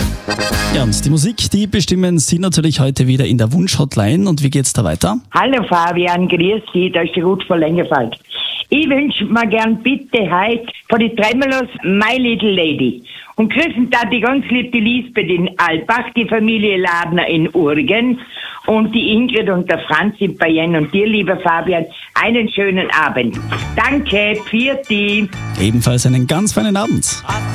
Ja, und die Musik, die bestimmen Sie natürlich heute wieder in der Wunsch-Hotline. Und wie geht's da weiter? Hallo Fabian, grüß dich, da ist der Ruth von Längerfeld. Ich wünsche mir gern bitte heute von die Tremelos My Little Lady. Und grüßen da die ganz lieb die Lisbeth in Albach, die Familie Ladner in Urgen und die Ingrid und der Franz in Bayern. Und dir, lieber Fabian, einen schönen Abend. Danke, Pfiat. Ebenfalls einen ganz feinen Abend.